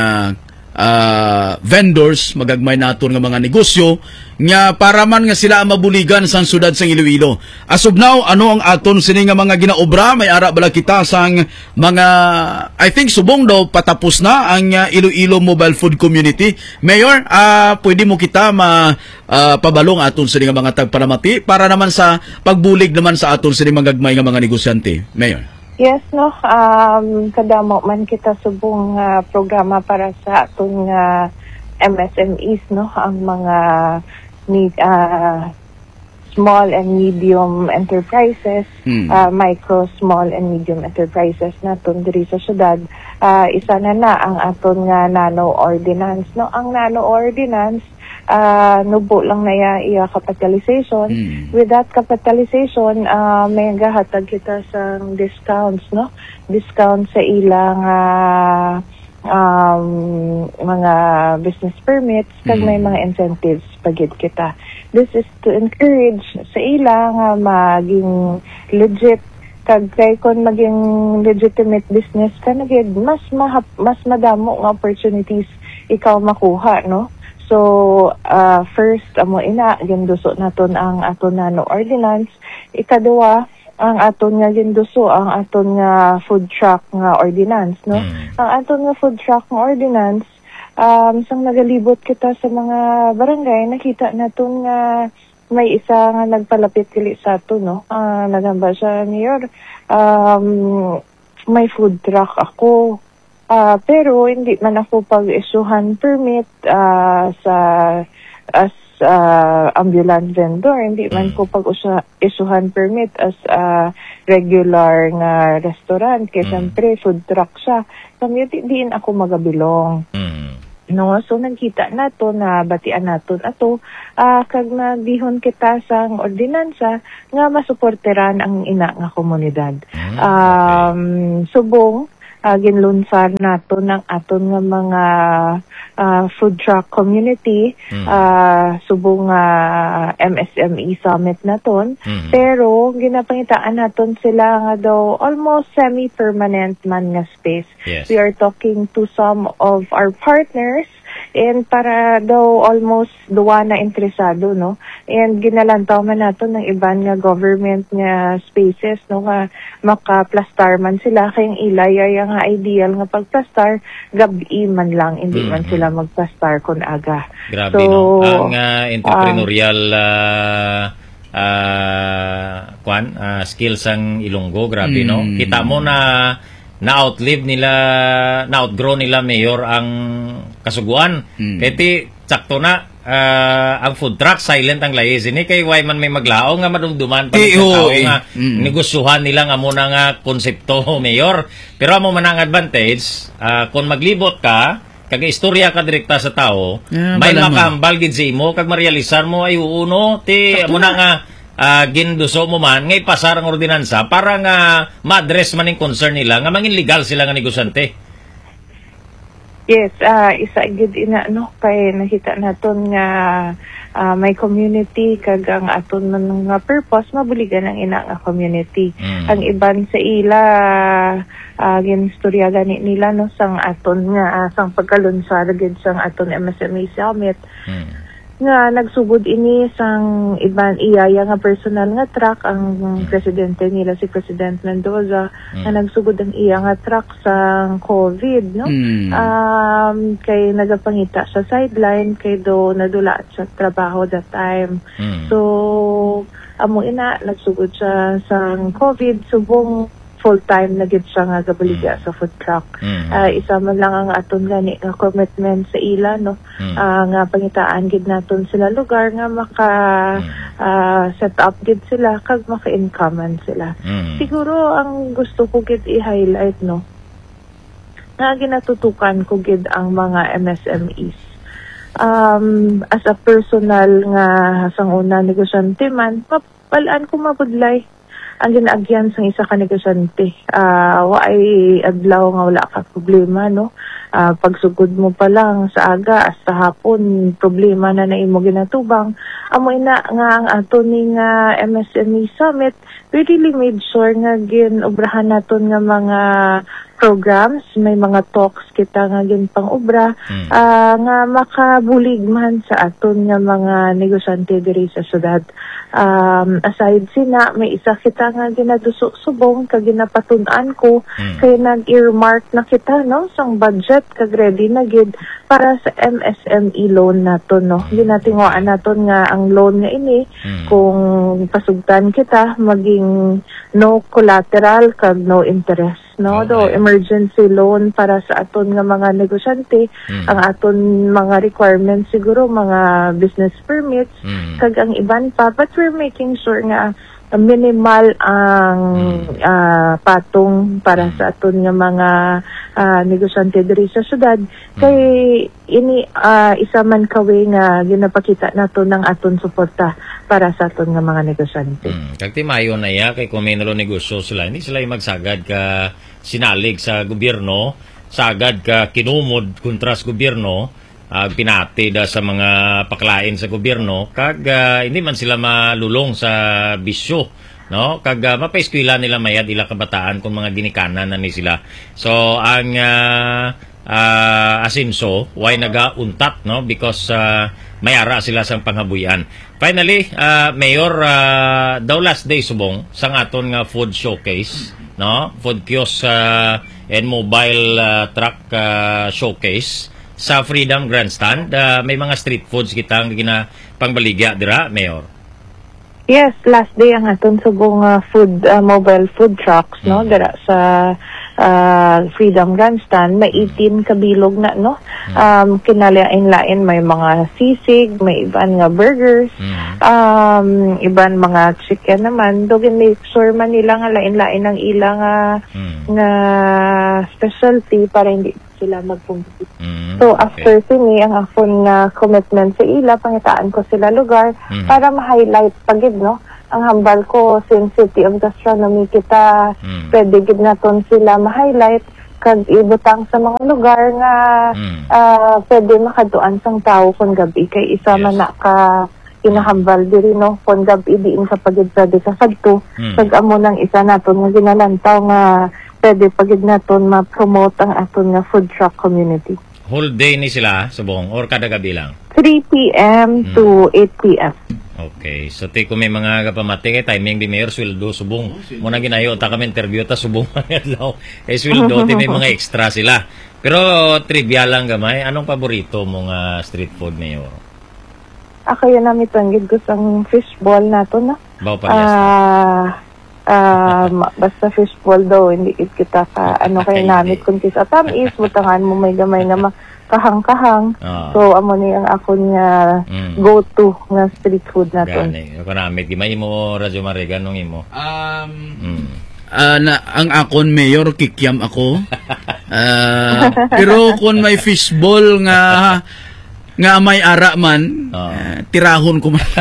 ah, vendors magagmay naton nga mga negosyo nga para man nga sila ang mabuligan sa syudad sang Iloilo. As of now, ano ang aton sini nga mga ginaobra? May ara bala kita sang mga I think subong daw patapos na ang uh, Iloilo Mobile Food Community. Mayor, ah pwede mo kita ma ah, pabalong aton sini nga mga tagparamati para naman sa pagbulig naman sa aton sini magagmay nga mga negosyante. Mayor. Yes, no. Um, kadamo man kita subong uh, programa para sa aton nga M S M Es, no. Ang mga need, uh, small and medium enterprises, Hmm. uh, micro, small and medium enterprises naton diri sa syudad. Uh, isa na na ang aton nga nano ordinance, no. Ang nano ordinance uh, nubo lang na iya, iya capitalization. Hmm. With that capitalization, uh, may gahatag kita sa discounts, no? Discount sa ilang uh, um, mga business permits, kag may mga incentives pagid kita. This is to encourage sa ilang uh, maging legit, kag kay kon maging legitimate business ka na gid, mas mahap, mas madamo nga opportunities ikaw makuha, no? So, uh, first, amo ina, ginduso naton ang aton nano ordinance. Ikaduwa, ang aton nga ginduso, ang aton nga food truck nga ordinance, no? Mm. Ang aton nga food truck nga ordinance, um, sang nagalibot kita sa mga barangay, nakita naton nga may isa nga nagpalapit kili sa ato, no? Uh, nagamba siya, Mayor, um, may food truck ako. Ah, pero hindi man ako pag-issuehan permit ah, sa as ah, ambulant vendor. Hindi man ko pag-issuehan permit as ah, regular nga restaurant. Kaya Mm. siyempre food truck siya. Kami di, diin ako magabilong. Mm. No, so nagkita nato na batian naton ato uh, kag nagbihon kita sang ordinansa nga masuporteran ang ina nga komunidad. Mm, Um subong uh, ginlunsar nato ng aton nga mga uh, food truck community, Mm. uh, subong uh, M S M E summit naton. Mm. Pero ginapangitaan naton sila nga daw almost semi-permanent man nga space. Yes. We are talking to some of our partners and para daw almost duwa na interesado, no? And ginalantaw man nato ng iban nga government nga spaces, no, nga maka-plastar man sila kayang ilay ay nga ideal nga pag-plastar gabi man lang, hindi man Mhm. sila mag-plastar kun aga. Grabe, So, no? Ang uh, entrepreneurial uh, uh, kwan, uh, skills ang Ilonggo, grabe, no? Mm. Kita mo na na-outlive nila, na-outgrow nila, Mayor, ang kasuguan. Mm. Kaya ti, sakto na, uh, ang food truck, silent ang layis. Ini kay why man may maglaong nga madumduman pa Eh, sa oo, tao eh. nga Mm. negosyuhan nila nga muna nga konsepto, Mayor. Pero amo man ang advantage, uh, kung maglibot ka, kag istorya ka direkta sa tao, Yeah, may bala mo. makahambal gid sa imo kag marealisar mo ay uuno ti amo na nga uh, ginduso mo man ngay pasar ang ordinansa para nga ma-address man yung concern nila nga mangin legal sila nga negosyante. yes, ah isa gid ina, no, kay nakita naton nga ah, may community kag ang aton man nga purpose mabuligan ang ina nga community. Mm. Ang iban sa ila uh, ginstorya gani nila, no, sang aton nga ah, sang pagkalunsar gid sang aton M S M E summit Hmm. nga nagsugod ini sang iban iyaya nga personal nga truck ang presidente nila si President Mendoza Mm. nga nagsugod ang iya nga truck sang COVID, no. Mm. Um kay nagapangita sa sideline kay do nadula sa trabaho that time. Hmm. So amo ina nagsugod siya sang COVID, subong full-time na gid siya nga gabaligya sa food truck. Mhm. Ah, isa man lang ang aton gani nga commitment sa ila, no. Mm. Ah, nga pangitaan gid naton sila lugar nga maka Mm. ah, set up gid sila kag maka-income man sila. Hmm. Siguro ang gusto ko gid i-highlight, no, nga ginatutukan ko gid ang mga M S M Es. Um, as a personal nga sang una negosyante man, mapalaan ko mabudlay ang ginaagyan sang isa ka negosyante. Ah, wa ay adlaw nga wala ka problema, no. Ah, pagsugod mo pa lang sa aga hasta hapon problema na na imo ginatubang. Amo ina nga ang ato ning uh, M S M E summit really made sure nga ginobrahan naton nga mga programs, may mga talks kita nga gin pang-obra Mm. ah, nga makabulig man sa aton nga mga negosyante diri sa syudad. Um, aside sina, may isa kita nga ginadusok-subong kag ginapatun-an ko Mm. kay nag-earmark na kita, no, sang budget kag ready na gid para sa M S M E loan naton, no. Ginatinguan naton nga ang loan nga ini Mm. kung pasugtan kita maging no collateral kag no interest, no. Okay. Do emergency loan para sa aton nga mga negosyante. Mm. Ang aton mga requirements siguro mga business permits Mm. kag ang iban pa, but we're making sure nga minimal ang ah, patong para sa aton nga mga ah, negosyante diri sa syudad. Kay ini ah, isa man kawe nga ginapakita nato ng aton suporta para sa aton nga mga negosyante. Hmm. Kag ti mayo na ya kay kung may nalo negosyo sila, hindi sila yung magsagad ka sinalig sa gobyerno, sagad ka kinumod kontra sa gobyerno, uh, pinati da sa mga paklain sa gobyerno, kag ah, hindi man sila malulong sa bisyo, no? Kag uh, mapaeskwela nila mayad ila kabataan kung mga ginikanan na ni sila. So ang uh, uh, asinso why nagauntat, no, because uh, mayara sila sang panghabuyan. Finally, uh, Mayor, uh, daw last day subong sang aton nga food showcase, no, food kiosk uh, and mobile uh, truck uh, showcase sa Freedom Grandstand. Uh, may mga street foods kita nga ginapangbaligya dira, Mayor. Yes, last day ang aton subong uh, food uh, mobile food trucks, no, dara sa uh, Freedom Grandstand. May eighteen kabilog na, no. Um kinalain-lain may mga sisig, may iban nga burgers, Mm. um iban mga chicken naman. Dugin make sure man nila nga lain-lain ang ilang nga Mm. nga specialty para hindi sila magpumpi. Mm, So okay. after sini ang akon nga commitment sa ila, pangitaan ko sila lugar Mhm. para ma-highlight pagid no. Ang hambal ko since City of Gastronomy kita, Mm. pwede gid naton sila ma-highlight kag ibutang sa mga lugar nga Mm. ah, pwede makatuan sang tao kon gabi kay isa Yes. man na ka inahambal diri no kon gabi diin sa pagid pwede ka sadto Mm. kag amo nang isa naton nga ginalantaw nga pwede pagid naton ma-promote ang aton nga food truck community. Whole day ni sila subong or kada gabi lang? three p.m. Hmm. to eight p.m. Okay. So, ti ko may mga kapamati kay timing di mayor sweldo subong. Muna ginayo ta kami interview ta subong adlaw. Eh sweldo ti may mga extra sila. Pero trivia lang gamay, anong paborito mong uh, street food mayor? Ako yun namin tanggid ko sang fishball nato na. Bao palyas. Ah, ah, ma- basta fishball daw, hindi it kita ka, ano kayo Hindi. namit kung kisa tamis, butangan mo may gamay nga ma- kahang-kahang. Ah. So, amo ni ang ako niya Mm. go-to nga street food naton. Gani. Ako namit gimay mo Radyo Mariga nung imo. Um, Mm. ah, na, ang akon mayor, kikiam ako. Ah, pero kung may fishball nga nga may ara man, Ah. ah, tirahon ko man.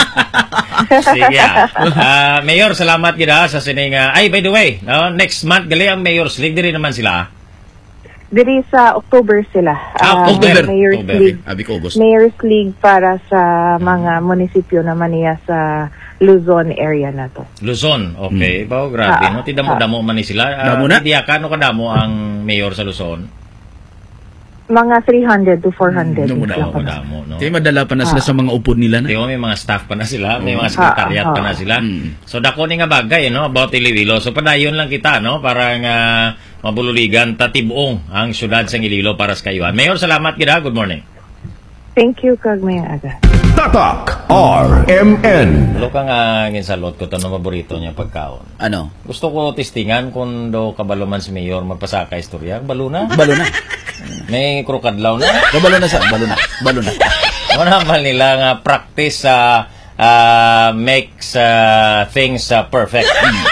Sige. ah. Ah, Mayor, salamat gid ah, sa sining ah, ay by the way, no, next month gali ang Mayor's League diri naman sila. Diri sa October sila. Ah, ah, October. Mayor's October. League. Abi ko August. Mayor's League para sa mga munisipyo naman niya sa Luzon area na to. Luzon. Okay. Bao grabe Ah, no, ti damo-damo man ni sila. Ah, Damo na? Hindi ka no kadamo ang mayor sa Luzon. Mga three hundred to four hundred. Hmm, lang Damo pa na. damo no. Kaya madala pa na sila sa mga upod nila na. Di ba, may mga staff pa na sila, may mga sekretariat pa na sila. Mm. So dako ni nga bagay no about Iloilo. So padayon lang kita no para nga mabululigan tatibong ang syudad sa Iloilo para sa kayuhan. Mayor, salamat gid ah. Good morning. Thank you, kag may aga. Tatak R M N. Lo ka nga ginsalot ko tanong paborito niya pagkaon. Ano? Gusto ko testingan kung do kabalo man si Mayor magpasaka istorya. Balo na. Balo na. May krokadlaw na. O, balo na sa, balo na. Balo na. Ano naman nila nga practice sa uh, makes uh, things uh, perfect.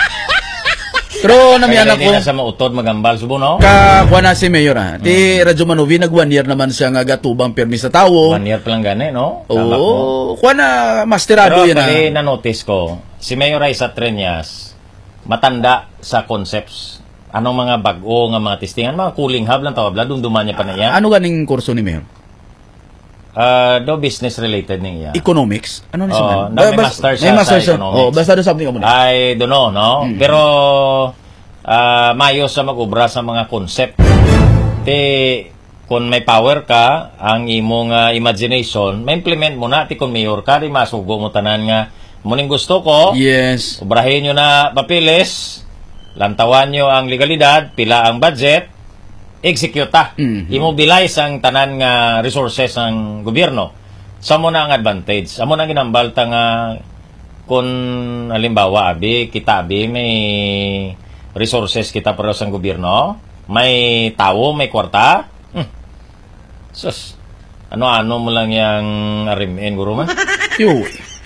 Pero namiyan Kaya hindi ako, na sa mautod magambal subo no? kakuha na si Mayor ha. Ti Radyo Manovi, nag one year naman siya nga gatubang permi sa tao. One year pa lang gani, no? Tama ko. Oo, kuha na masterado Pero yan pali ha. na-notice ko, si Mayor Raisa Treñas, matanda sa concepts. Anong mga bago nga mga testingan, mga cooling hub lang tawag, dumduman niya pa na yan. Ano ganing kurso ni Mayor? Uh, do business related niya. Economics? Ano ni Oo, siya? na may master siya may master sa siya. economics. Oh, basta do something ka muna. I don't know, no? Pero, ah, mayo sa mag-ubra sa mga concept. Ti, kung may power ka, ang imong ah, imagination, ma-implement mo na, ti kung mayor ka, di masugo mo tanan nga, muning gusto ko, Yes. ubrahin nyo na papilis, lantawan nyo ang legalidad, pila ang budget, execute ta. Mhm. Immobilize ang tanan nga resources ng gobyerno. Sa mo na ang advantage. Amo na ginambalta nga kung halimbawa abi kita abi may resources kita para sa gobyerno, may tao, may kwarta. Hmm. Sus. Ano-ano mo lang yang arimin guro man. Yo.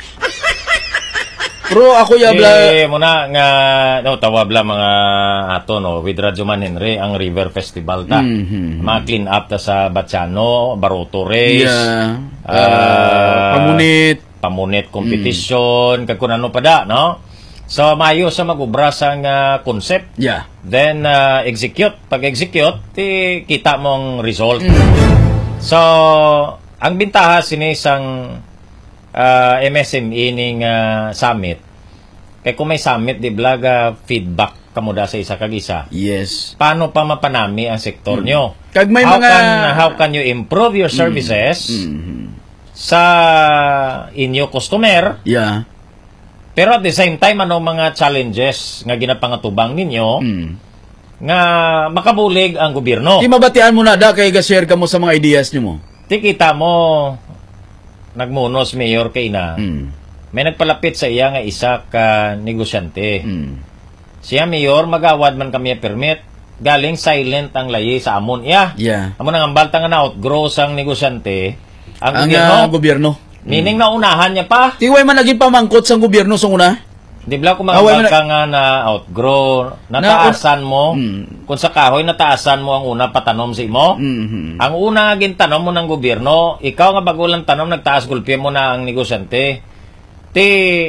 Pero ako yabla, Eh, muna nga, no, tawabla mga ato, no, with Radyo Man Henry, ang River Festival ta. Mhm. Mga clean up ta sa Batiano, Baroto Race, yeah. ah, Uh, pamunit. pamunit competition, kag kung ano pa da, no? So, mayo sa mag-ubra sa nga concept. Yeah. Then, uh, execute. Pag-execute, ti, kita mong result. So, ang bintaha sinisang uh, M S M E ning uh, summit, kay kung may summit, di blaga feedback kamo da sa isa kag isa. Yes. Paano pa mapanami ang sektor nyo? Kag may how mga- Can, how can you improve your services sa inyo customer? Yeah. Pero at the same time, ano mga challenges nga ginapangatubang ninyo Mm. nga makabulig ang gobyerno? Di mabatian mo na da kay ga-share ka mo sa mga ideas niyo mo. Ti kita mo nagmunos mayor kay ina. Mm. May nagpalapit sa iya nga isa ka negosyante. Mm. Siya mayor magawad man kami permit. Galing silent ang layi sa amon iya. Yeah. Amo nang ambalta nga na-outgrow sang negosyante ang, Ang gobyerno. ah, gobyerno. Meaning na unahan niya pa. Tiway man naging pamangkot sa gobyerno sa una. Di ba kung Ah, wala mga na- ka nga na outgrow, nataasan mo, Mm. kung sa kahoy, nataasan mo ang una patanom sa imo. Mhm. Ang una nga gintanom mo ng gobyerno, ikaw nga bagulang tanom, nagtaas gulpi mo na ang negosyante. Ti,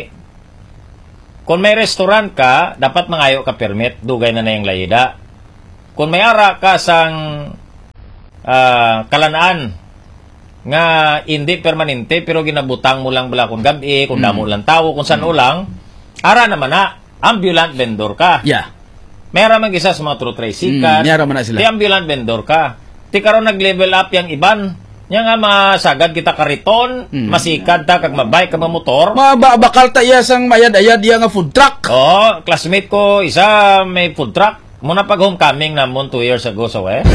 kung may restaurant ka, dapat mangayo ka permit, dugay na na yung layida. Kung may ara ka sang ah, kalanaan, nga hindi permanente, pero ginabutang mo lang bala kung gabi, kung damo lang tao, kung saan ulang, ara naman na, ambulant vendor ka. Yeah. Mayroon man isa sa mga true tricycle. Mm, mayroon man na sila. Di ambulant vendor ka. Ti karon nag-level up yang iban. Nya nga masagad kita kariton, Mm. masikad ta kag mabay ka mamotor. Ma ba bakal ta iya sang mayad-ayad iya nga food truck. Oh, classmate ko isa may food truck. Muna pag homecoming namon two years ago sa West.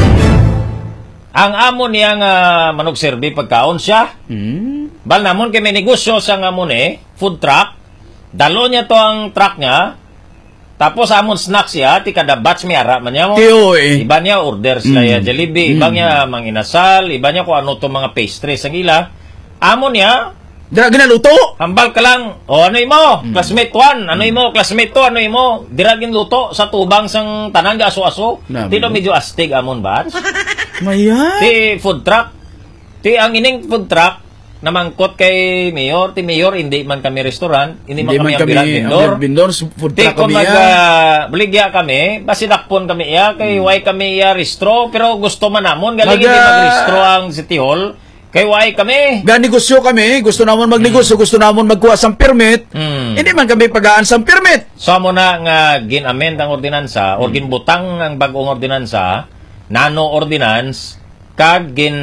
Ang amo niya nga manug serbi pagkaon siya. Hmm. Bal namon kay may negosyo sa nga mo ni food truck. Dalo niya to ang truck niya. Tapos amon snacks siya, ti kada batch may ara man niya mo. Tiyo eh. Iba niya order sila ya Jollibee, iba niya manginasal, iba niya kung ano to mga pastries ang ila. Amo niya, Dira ginaluto. hambal ka lang, o ano imo, classmate one, ano imo, classmate two, ano imo, dira ginluto sa tubang sang tanan ga aso-aso. Nabi. Tino medyo astig amon ba? Mayan. Ti food truck. Ti ang ining food truck namangkot kay Mayor, ti Mayor hindi man kami restaurant, hindi, Hindi man man kami kami ambulant vendor. ang vendor food Di truck ko kami mag ya. uh, buligya kami, basidakpon kami iya, kay why kami iya restro, pero gusto man namon, galing Mag- hindi mag-restro ang City Hall, kay why kami. Ga negosyo kami, gusto namon magnegosyo, gusto namon magkuha sang permit. Hmm. Hindi man kami pagaan sang permit. So mo na nga gin-amend ang ordinansa, or ginbutang ang bagong ordinansa, nano ordinance, kag gin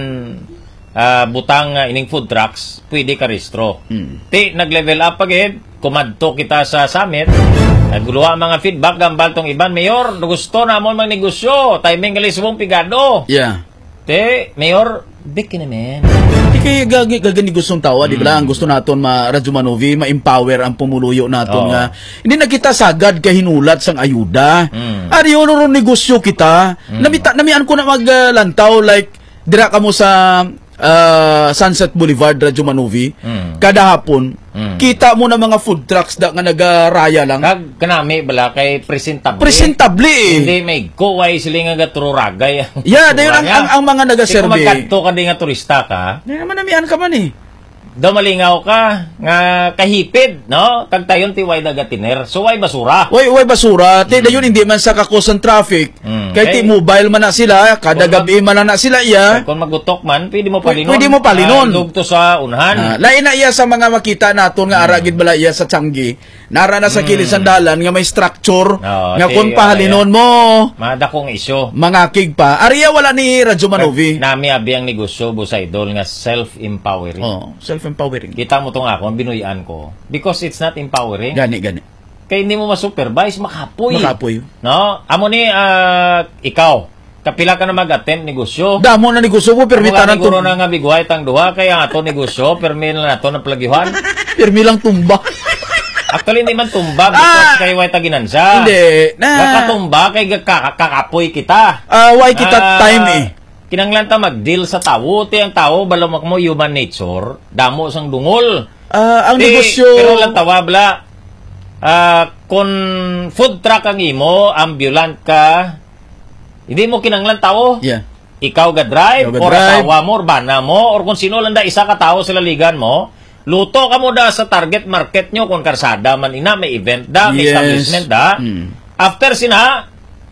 ah, butang nga ining food trucks, pwede ka restro. Ti, nag-level up agad, kumadto kita sa summit, naguluha ang mga feedback, gambal tong iban, Mayor, gusto namon magnegosyo, timing galis mong pigado. Yeah. Te, Mayor, dik naman. Di kaya gagi gagani gustong tawa, di ba? Ang gusto naton ma Radyo Manovi, ma-empower ang pumuluyo naton Oo. nga. Hindi na kita sagad kahinulat sang ayuda. Mm. Ari ono ron negosyo kita. Namita namian ko na maglantaw like dira kamo sa ah, Sunset Boulevard Radyo Manovi. Mm. Kada hapon, Mm. kita mo na mga food trucks da nga nagaraya lang. Kag kanami bala kay presentable. Presentable eh. Hindi may kuway sila nga gatururagay. Yeah, dayon ang, ang, ang mga Kung nagasurvey. magkanto ka din nga turista ka, Di naman namian ka man eh. daw malingaw ka, nga kahipid, no? Kag tayon ti way dagatiner. So way basura. Way way basura, ti dayon hindi man sa kakusan traffic. Mm. Kay ti Eh, mobile man na sila, kada kung gabi man lang na sila iya. Kung magutok man, pwede mo Pwede- palinon. pwede mo palinon. Ah, dugto sa unhan. Ah, lain na iya sa mga makita naton nga aragid bala iya sa Changi. Nara na sa kilid sandalan nga may structure Oo, nga ti- kung pahalinon mo Madakong isyo. mangakig pa. Ariya wala ni Radyo Manovi. Nami abi ang negosyo busa idol nga self-empowering. Oh, self-empowering. Kita mo tong ako, binuyan ko. Because it's not empowering. Gani gani. Kaya hindi mo ma-supervise, makapoy. Makapoy. No? Amo ni, ah, ikaw, kapila ka na mag-attempt negosyo. Damo na negosyo mo permita Permita na siguro tum- na nga bigway tang duha, kaya ato negosyo, permi na nato na plagyuhan. permi lang tumba. Actually, hindi man tumba, because Ah! kay way taginansa. Hindi na. Kakatumba, kay gaka- kakapoy kita. Ah, why kita Ah, time eh. Kinanglan ta mag-deal sa tao. Ti ang tao, balamak mo human nature, damo sang dungol. Ah, ang Ti, negosyo Pero lang tawa, bla. Ah, kung food truck ang imo, ambulant ka, hindi mo kinanglan tao. Yeah. Ikaw ga drive, Ikaw ga or drive. asawa mo, or bana mo, or kung sino lang da isa ka tao sa laligan mo, luto ka mo da sa target market nyo, kung karsada man ina, may event da, may Yes. establishment da. Mm. After sina,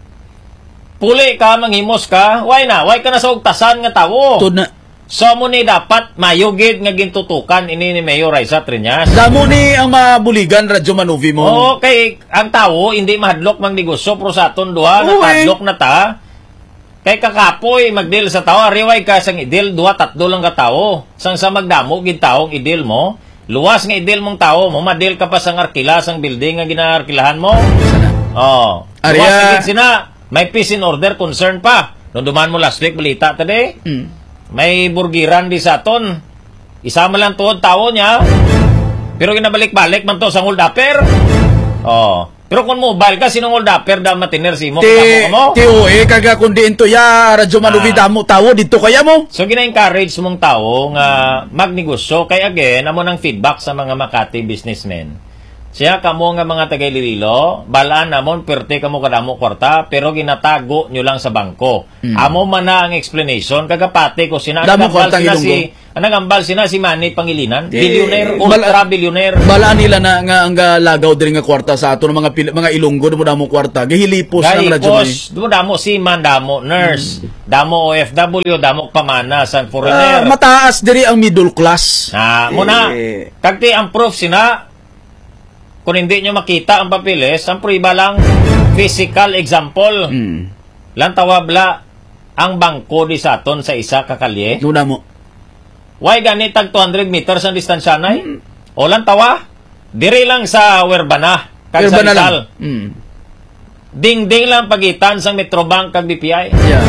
puli ka, manghimos ka, why na? Why ka na sa ugtasan nga tao? Tud na. So mo ni dapat mayugid nga gintutukan ini ni Mayor Raisa Triñas. Damo ni ang mabuligan Radyo Manovi mo. Oo, kay ang tao hindi mahadlok mang negosyo pero sa aton duha Oo, eh. natadlok na ta. Kay kakapoy magdeal sa tao, ariway ka sang idil duha tatlo lang ka tao. Sang sa magdamo gid taong idil mo. Luwas nga idil mong tao mo, madil ka pa sang arkila sang building nga ginaarkilahan mo. Sana. Oh. Arya- Luwas gid sina, may peace in order concern pa. Nung duman mo last week balita today. Mm. May burgiran di sa aton. Isama lang tuod tao niya. Pero ginabalik-balik man to sa hold upper. Oh. Pero kung mobile ka, sinong hold upper da matiner si mo? Ti, Kasama ka mo? ti o eh, kaga kundi into ya, Radyo Manovi Ah. damo tawo, dito kaya mo. So gina-encourage mong tao nga magnegosyo. Kay again, amo ng feedback sa mga Makati businessmen. Siya kamo nga mga taga Iloilo, balaan namon perte kamo kadamo kwarta pero ginatago nyo lang sa bangko. Mm. Amo man na ang explanation kagapate ko sina Damo nagambal kwartang sina Ilonggo. si nagambal sina si Manny Pangilinan, Eh, billionaire, bala- ultra billionaire. Balaan nila na nga ang ah, lagaw diri nga kwarta sa ato ng mga pil- mga Ilonggo mo damo kwarta. Gihilipos ng radyo man. Gayipos, damo damo seaman, damo nurse, damo O F W, damo pamana Ah, san foreigner. mataas diri ang middle class. Na, muna, Eh. kagti ang proof sina, kung hindi nyo makita ang papilis, ang pruiba lang, physical example. Mm. Lang tawabla, ang bangko di sa aton sa isa kakalye. Nuna mo. Why gani tag two hundred meters ang distansyanay? O lang tawa, diri lang sa Werbana, kag Pero sa ba na lang? Rizal. Mm. Ding-ding lang pagitan sa Metrobank kag B P I. Yeah.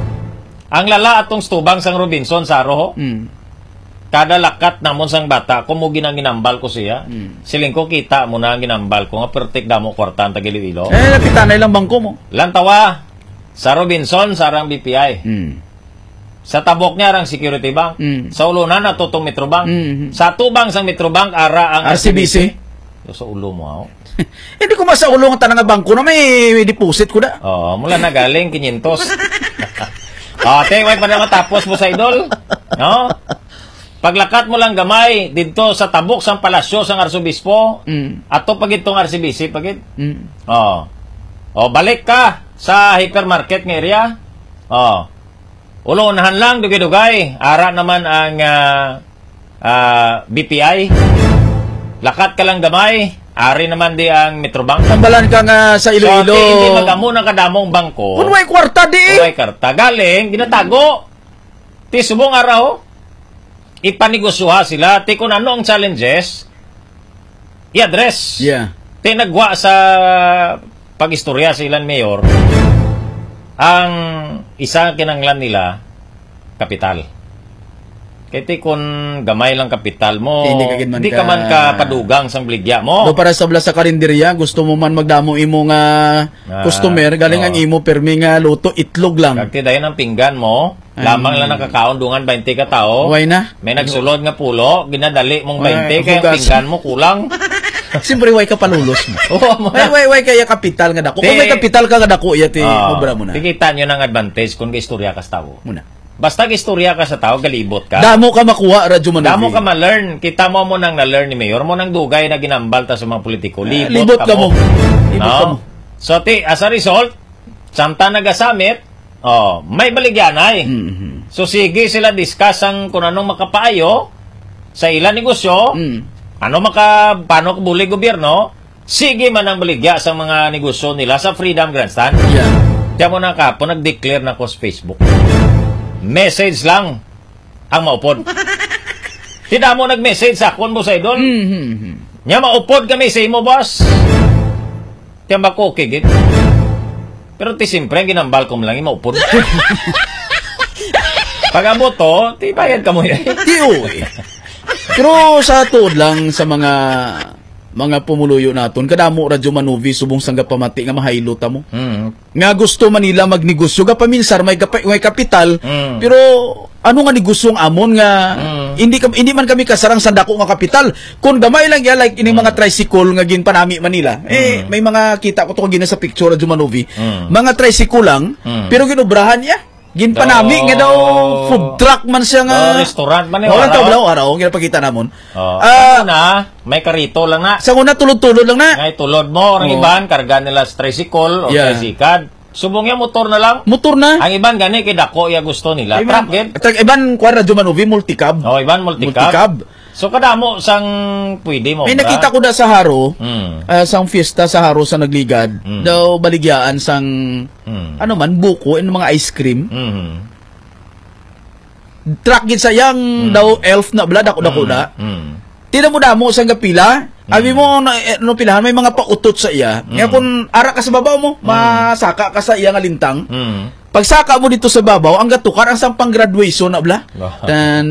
Ang lala atong stubang sang Robinson sa Aroho. Mm. Kada lakat namon sang bata, kung mo ginang ginambal ko siya, Hmm. siling ko kita mo na ang ginambal ko, nga pertik damo kwartan tagililo. Eh, napitan na ilang bangko mo. Lantawa, sa Robinson, sa arang B P I. Mm. Sa tabok niya arang Security Bank. Hmm. Sa ulunan na tutong Metrobank. Hmm. Sa tubang sang Metrobank, ara ang R C B C. Yo, sa ulo mo, ako. Hindi ko masaulong ang tanang nga bangko na may, may deposit ko na. Oh, mula na galing, kinyentos. Oh, te, way pa na matapos mo sa idol. No? Paglakat mo lang gamay dito sa tabok sang palasyo sang Arsobispo, Mm. ato pagit tong R C B C pagit. Mm. Oh. Oh, balik ka sa hypermarket nga area. Oh. Ulonahan lang dugay-dugay. Ara naman ang ah, ah, B P I. Lakat ka lang gamay. Ari naman di ang Metrobank. Tambalan ka nga sa So, Iloilo. di, hindi magamo ng kadamong bangko. Kung may kwarta di. Uray karta. Galing, ginatago. Ti subong araw, ipanegosyoha sila. Ti kung ano ang challenges, i-address. Yeah. Ti nagwa sa pag-istorya sa ilan mayor, ang isa kinanglan nila, kapital. Kaya ti kung gamay lang kapital mo, Hindi ka gid man di ka ka- man ka padugang sang bligya mo. Do para sa bla sa karinderya, gusto mo man magdamo imo nga Ah, customer, galing oo. ang imo permi nga luto itlog lang. Kagti dayon ang pinggan mo, lamang lang nakakaon dungan twenty ka tao. Why na? May nagsulod nga pulo, ginadali mong Ay, twenty, kaya ang hugas. pinggan mo kulang. Siyempre why ka palulos mo. Oo, mo Why, na. why, why kaya kapital nga dako? Kung Ti- may kapital ka nga dako, iya ti Oo. obra mo na. Tikita nyo ng advantage kung istorya ka sa tao. Muna. Basta istorya ka sa tao, galibot ka. Damo ka makuha, Radyo Manovi. Damo ka ma-learn. Kita mo mo nang na-learn ni Mayor, mo nang dugay na ginambal ta sa mga politiko. Libot, Eh, libot ka mo. Libot No? ka mo. So, ti, as a result, samta nagasamit, oh, may baligyanay. Mhm. So, sige sila discuss ang kung anong makapaayo sa ilang negosyo, Mm. ano maka, paano kubuli gobyerno, sige man ang baligya sa mga negosyo nila sa Freedom Grandstand. Yeah. Kaya mo na kapo, nag-declare na ko sa Facebook. Message lang ang maupod. Tidak mo nag-message sa akon mo sa idol. Mhm. Nya maupod kami sa imo, boss. Kaya ba ko okay, gid? Pero ti simpre, ginambal ko mo lang, maupod. Pag amo to, ti bayad ka mo yan. Di oy. Pero sa tuod lang sa mga mga pumuluyo naton, kadamo Radyo Manovi subong sangga pamati nga mahaylo ta mo. Hmm. Nga gusto manila magnegosyo ga paminsar may kap- may kapital, Mm. pero ano nga negosyong amon nga Mm. hindi kam- hindi man kami kasarang sa dako nga kapital. Kung gamay lang ya like ining mga tricycle nga ginpanami Manila. Eh may mga kita ko to gina sa picture Radyo Manovi. Mm. Mga tricycle lang, Mm. pero ginubrahan niya. Ginpanami Oh. nga daw food truck man siya nga. Oh, restaurant man eh, Wala araw. taw araw araw ginapakita namon. Oh. Ah, Ano na, may karito lang na. sa una tulod-tulod lang na. Ngay tulod mo, ang Oo. iban, karga nila sa tricycle o Yeah. tricycad. Subong yung motor na lang. Motor na. Ang iban gani kay dako ya gusto nila. Iban, Truck gid. At iban kwa Radyo Manovi multicab. Oh, iban multicab. Multicab. So kadamo sang pwede mo. May bra? nakita ko na sa Haro, Hmm. ah, sang fiesta sa Haro sa nagligad, Mm. daw baligyaan sang Hmm. ano man buko and mga ice cream. Hmm. Truck gid sayang daw elf na blad ako dako na. Hmm. Tira mo damo sang gapila. Abi mo na eh, ano pilahan may mga pautot sa iya. Nga kung ara ka sa babaw mo, masaka ka sa iya nga lintang. Hmm. Pagsaka mo dito sa babaw, ang gatukar ang sang pang graduation na bla. Ah. Tan